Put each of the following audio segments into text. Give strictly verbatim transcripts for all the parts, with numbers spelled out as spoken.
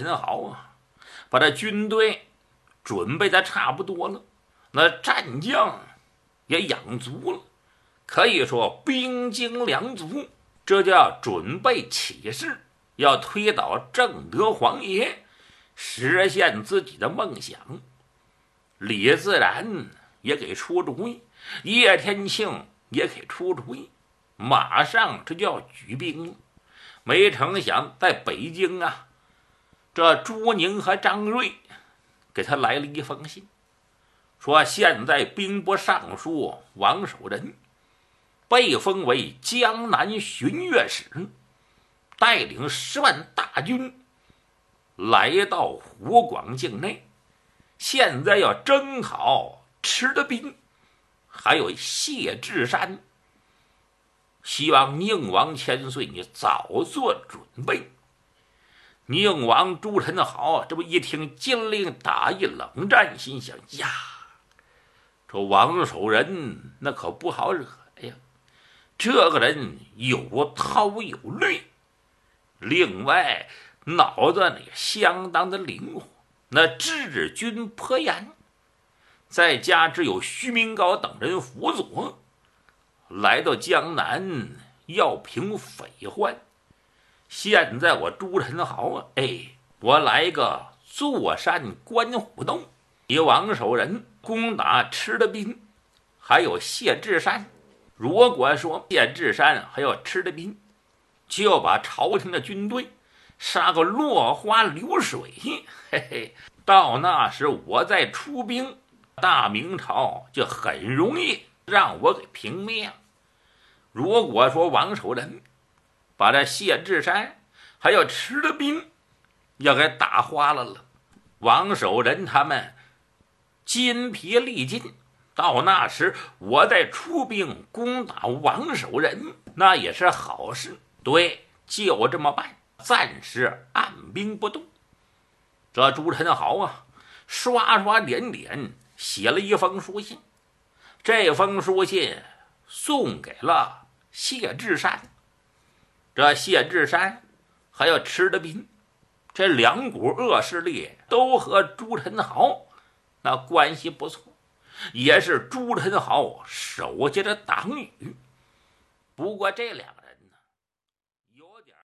陈豪啊，把这军队准备的差不多了，那战将也养足了，可以说兵精粮足，这叫准备起事，要推倒正德皇爷，实现自己的梦想。李自然也给出主意，叶天庆也给出主意，马上这就要举兵了。没成想在北京啊，这朱宁和张瑞给他来了一封信，说现在兵部尚书王守仁被封为江南巡阅使，带领十万大军来到湖广境内，现在要征讨池德斌还有谢志山，希望宁王千岁你早做准备。宁王朱宸濠这不一听金令打一冷战，心想呀，这王守仁那可不好惹呀，这个人有韬有略，另外脑子呢也相当的灵活，那治军颇严，再加之有徐明高等人辅佐，来到江南要平匪患。现在我朱宸濠啊，哎，我来个坐山观虎斗，以王守仁攻打池德斌还有谢志山。如果说谢志山还有池德斌，就把朝廷的军队杀个落花流水，嘿嘿，到那时我再出兵，大明朝就很容易让我给平灭了。如果说王守仁把这谢志山还有池德斌要给打花了了，王守仁他们筋疲力尽，到那时我再出兵攻打王守仁，那也是好事。对，就这么办，暂时按兵不动。这朱宸濠啊，刷刷点点写了一封书信，这封书信送给了谢志山。这谢志山还有池德斌这两股恶势力都和朱宸濠那关系不错，也是朱宸濠手下的党羽。不过这两个人呢，有点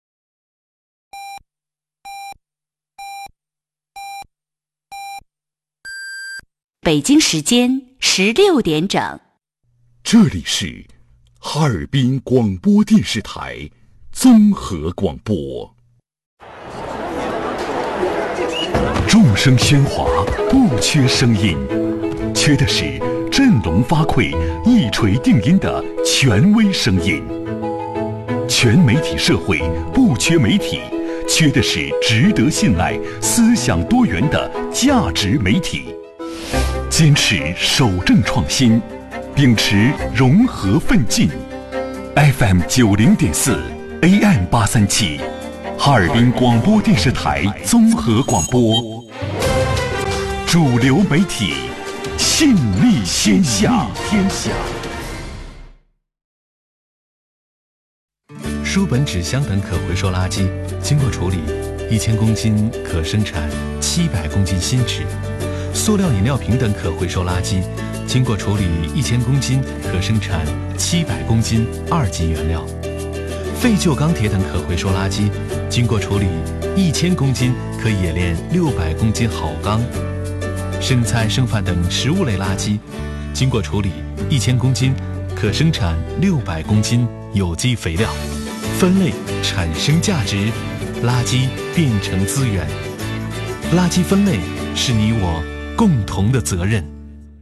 北京时间十六点整， 这里是哈尔滨广播电视台综合广播。众声喧哗，不缺声音，缺的是振聋发聩、一锤定音的权威声音。全媒体社会不缺媒体，缺的是值得信赖、思想多元的价值媒体。坚持守正创新，秉持融合奋进。F M 九零点四 A M 八三七，哈尔滨广播电视台综合广播，主流媒体，信力天下。天下。 书本、纸箱等可回收垃圾经过处理，一千公斤可生产七百公斤新纸。塑料饮料瓶等可回收垃圾经过处理，一千公斤可生产七百公斤二级原料。废旧钢铁等可回收垃圾经过处理，一千公斤可冶炼六百公斤好钢。剩菜剩饭等食物类垃圾经过处理，一千公斤可生产六百公斤有机肥料。分类产生价值，垃圾变成资源。垃圾分类是你我共同的责任。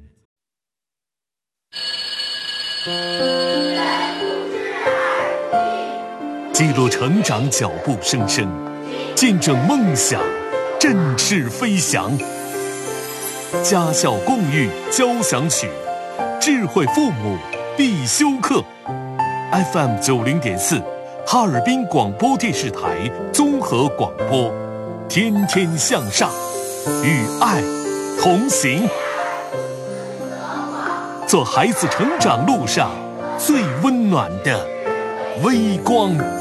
记录成长脚步声声，见证梦想振翅飞翔。家校共育交响曲，智慧父母必修课。F M 九零点四，哈尔滨广播电视台综合广播，天天向上，与爱同行，做孩子成长路上最温暖的微光。